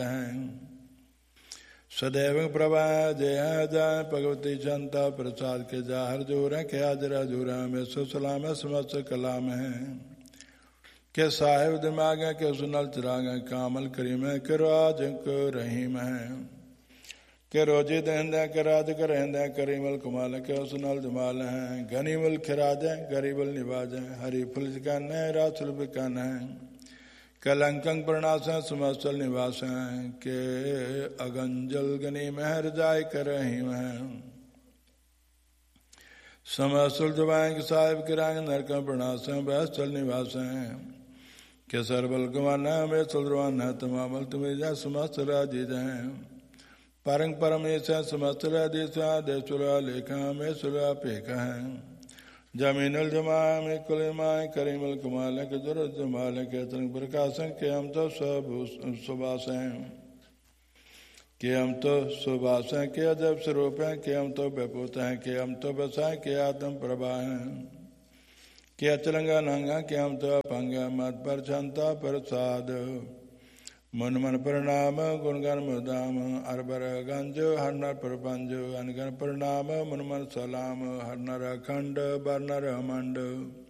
सदैव प्रभा जय जय भगवती जनता प्रसाद के जाहर जोर है के हाजरा जोरा में सुसलाम है समस्त कलाम है के साहिब दिमाग है के सुनल चिराग है कामल करीम है के राज रहीम है के रोजी दहंद है के राज कर रहंद है करीमल कमाल के सुनल जमाल है गनीमल खिराज है गरीबल निवाज है हरी फुल कान है रासुल बिकान है कलंकंग प्रणास है सुमसल निवास है के अगंजल गनी महर जाय कर रहीम है समसल जवाएं के साहिब किरांग नरकं प्रणास है बहसल निवास है के सरबल गवाना में सुलरवान है तमामल तुम्हें जा समस्त राजी जाए परंग परमेश है समस्त राधेश देशुरा लेखा में सुरा पेखा है जमीनुल जमा में कुलमाए करीमल कमाल के जरूरत जमाल के तरंग प्रकाशन के हम तो सब सुबास हैं के हम तो सुबास हैं के अजब स्वरूप हैं के हम तो बेपूत हैं के हम तो बसाएं के आत्म प्रभा हैं के अचलंगा नंगा के हम तो अपंगा मत पर क्षमता प्रसाद मन मन प्रणाम गुणगण मुदाम अरबर गंज हर नर प्रपंज अनगण प्रणाम मन मन सलाम हर नर अखंड बर नर मंड